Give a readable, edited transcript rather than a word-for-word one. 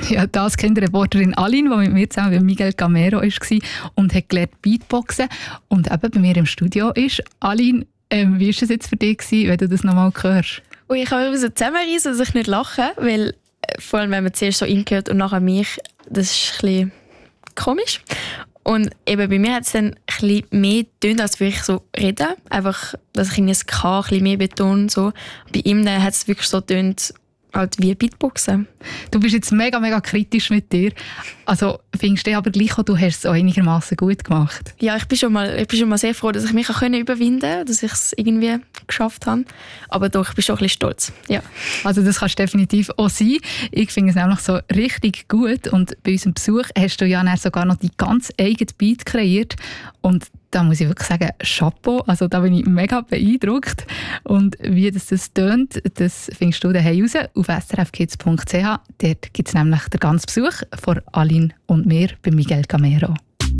Ja, das Kinderreporterin Aline, die mit mir zusammen bei Miguel Gamero war und hat gelernt Beatboxen und eben bei mir im Studio ist. Aline, wie war es jetzt für dich, wenn du das nochmal hörst? Und ich habe so zusammenreißen, dass ich nicht lache, weil vor allem, wenn man zuerst so ihn hört und nachher mich, das ist ein bisschen komisch. Und eben bei mir hat es dann ein bisschen mehr getönt, als würde ich so reden. Einfach, dass ich irgendwie das K ein bisschen mehr betone. So. Bei ihm hat es wirklich so getönt, halt wie Beatboxen. Du bist jetzt mega, mega kritisch mit dir. Also findest du aber gleich auch, du hast es auch einigermaßen gut gemacht? Ja, ich bin schon mal sehr froh, dass ich mich auch überwinden konnte, dass ich es irgendwie geschafft habe. Aber doch, ich bin schon ein bisschen stolz. Ja. Also das kannst du definitiv auch sein. Ich finde es nämlich so richtig gut. Und bei unserem Besuch hast du ja sogar noch die ganz eigene Beat kreiert. Und da muss ich wirklich sagen, Chapeau. Also da bin ich mega beeindruckt. Und wie das tönt, das findest du daheim raus auf srfkids.ch. Dort gibt es nämlich den ganzen Besuch von Aline und mir bei Miguel Gamero.